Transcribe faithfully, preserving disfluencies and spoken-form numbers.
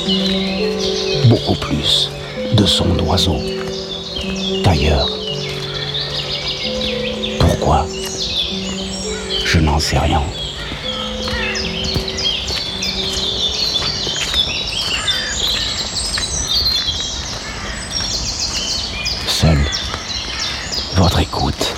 beaucoup plus de sons d'oiseaux qu'ailleurs. Pourquoi? Je n'en sais rien. Seul, votre écoute